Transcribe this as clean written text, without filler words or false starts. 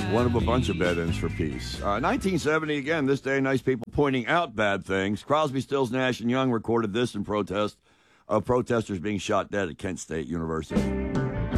One of a bunch of bad ends for peace. 1970, again, this day, nice people pointing out bad things. Crosby, Stills, Nash, and Young recorded this in protest of protesters being shot dead at Kent State University.